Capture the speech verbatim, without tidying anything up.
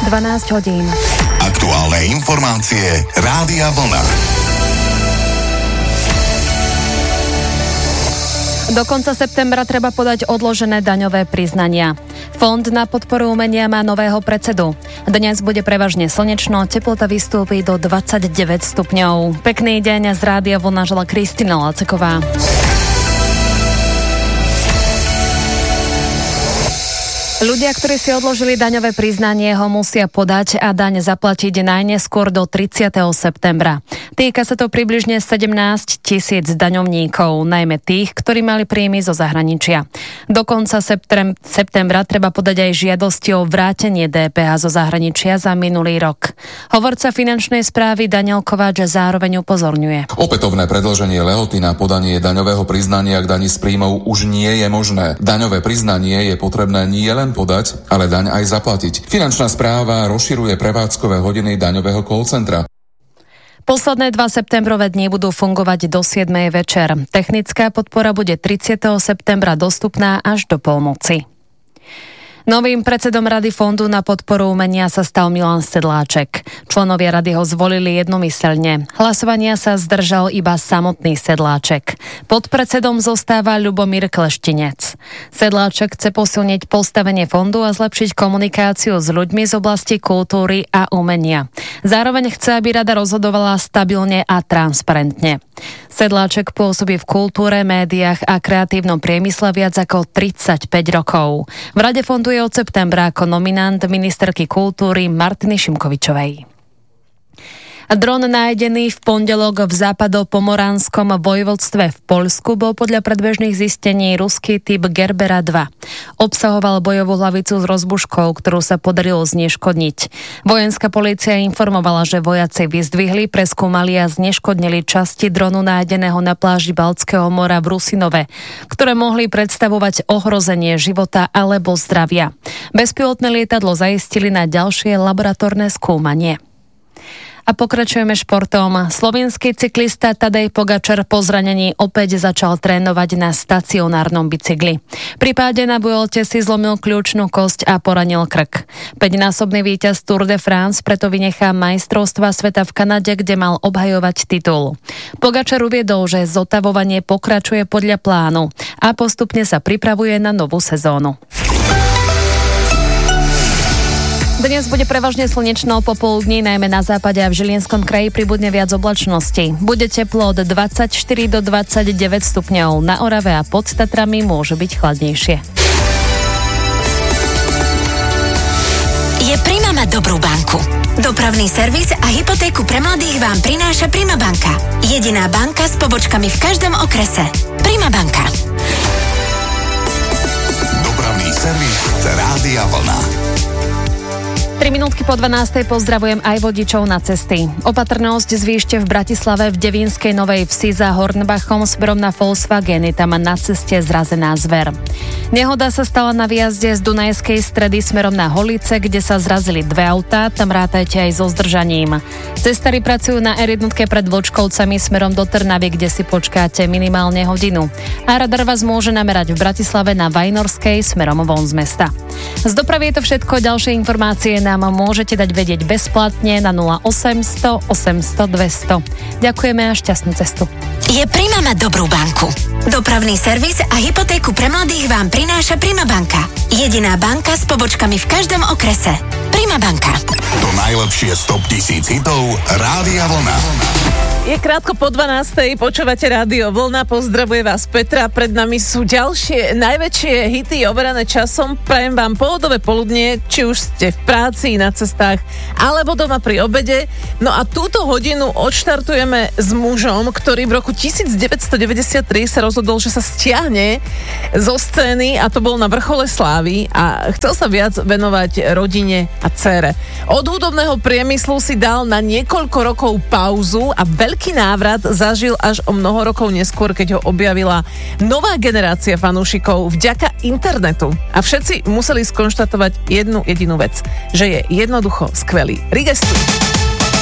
dvanásť hodín. Aktuálne informácie Rádia Vlna. Do konca septembra treba podať odložené daňové priznania. Fond na podporu umenia má nového predsedu. Dnes bude prevažne slnečno, teplota vystúpi do dvadsaťdeväť stupňov. Pekný deň z Rádia Vlna želá Kristina Laceková. Ľudia, ktorí si odložili daňové priznanie, ho musia podať a daň zaplatiť najneskôr do tridsiateho septembra. Týka sa to približne sedemnásť tisíc daňovníkov, najmä tých, ktorí mali príjmy zo zahraničia. Do konca septembra treba podať aj žiadosti o vrátenie dé pé há zo zahraničia za minulý rok. Hovorca finančnej správy Daniel Kováč zároveň upozorňuje. Opätovné predĺženie lehoty na podanie daňového priznania k dani z príjmov už nie je možné. Daňové priznanie je potrebné nielen podať, ale daň aj zaplatiť. Finančná správa rozširuje prevádzkové hodiny daňového call centra. Posledné dva septembrové dni budú fungovať do siedmej večer. Technická podpora bude tridsiateho septembra dostupná až do polnoci. Novým predsedom Rady Fondu na podporu umenia sa stal Milan Sedláček. Členovia rady ho zvolili jednomyseľne. Hlasovania sa zdržal iba samotný Sedláček. Pod predsedom zostáva Ľubomír Kleštinec. Sedláček chce posilniť postavenie fondu a zlepšiť komunikáciu s ľuďmi z oblasti kultúry a umenia. Zároveň chce, aby rada rozhodovala stabilne a transparentne. Sedláček pôsobí v kultúre, médiách a kreatívnom priemysle viac ako tridsaťpäť rokov. V Rade fondu je od septembra ako nominant ministerky kultúry Martiny Šimkovičovej. Dron nájdený v pondelok v západopomoranskom vojvodstve v Poľsku bol podľa predbežných zistení ruský typ Gerbera dva. Obsahoval bojovú hlavicu s rozbuškou, ktorú sa podarilo zneškodniť. Vojenská polícia informovala, že vojaci vyzdvihli, preskúmali a zneškodnili časti dronu nájdeného na pláži Baltského mora v Rusinove, ktoré mohli predstavovať ohrozenie života alebo zdravia. Bezpilotné lietadlo zaistili na ďalšie laboratórne skúmanie. A pokračujeme športom. Slovenský cyklista Tadej Pogačar po zranení opäť začal trénovať na stacionárnom bicykli. Pri páde na Vuelte si zlomil kľúčnú kosť a poranil krk. Päťnásobný víťaz Tour de France preto vynechá majstrovstvá sveta v Kanade, kde mal obhajovať titul. Pogačar uviedol, že zotavovanie pokračuje podľa plánu a postupne sa pripravuje na novú sezónu. Dnes bude prevažne slnečno, popoludní najmä na západe a v Žilinskom kraji pribudne viac oblačností. Bude teplo od dvadsaťštyri do dvadsaťdeväť stupňov. Na Orave a pod Tatrami môže byť chladnejšie. Je Prima mať dobrú banku. Dopravný servis a hypotéku pre mladých vám prináša Prima banka. Jediná banka s pobočkami v každom okrese. Prima banka. Dopravný servis Rádia Vlna. tri minútky po dvanástej pozdravujem aj vodičov na cesty. Opatrnosť zvýšte v Bratislave v Devínskej Novej Vsi za Hornbachom smerom na Volkswagen, je tam na ceste zrazená zver. Nehoda sa stala na výjazde z Dunajskej Stredy smerom na Holice, kde sa zrazili dve autá, tam rátajte aj so zdržaním. Cestári pracujú na er jedna pred Vlčkovcami smerom do Trnavy, kde si počkáte minimálne hodinu. A radar vás môže namerať v Bratislave na Vajnorskej smerom von z mesta. Z dopravy je to všetko, ďalšie informácie nám môžete dať vedieť bezplatne na nula osemsto osemsto dvesto. Ďakujeme a šťastnú cestu. Je Prima mať dobrú banku. Dopravný servis a hypotéku pre mladých vám prináša Prima banka. Jediná banka s pobočkami v každom okrese. Prima banka. To najlepšie z top tisíc hitov Rádia Vlna. Je krátko po dvanástej, počúvate Rádio Vlna, pozdravuje vás Petra, pred nami sú ďalšie najväčšie hity overané časom. Prajem vám pohodové poludnie, či už ste v práci, na cestách, alebo doma pri obede. No a túto hodinu odštartujeme s mužom, ktorý v roku devätnásťstodeväťdesiattri sa rozhodol, že sa stiahne zo scény, a to bol na vrchole slávy, a chcel sa viac venovať rodine a dcére. Od hudobného priemyslu si dal na niekoľko rokov pauzu a veľký návrat zažil až o mnoho rokov neskôr, keď ho objavila nová generácia fanúšikov vďaka internetu. A všetci museli skonštatovať jednu jedinú vec, že je jednoducho skvelý. Rigestuj!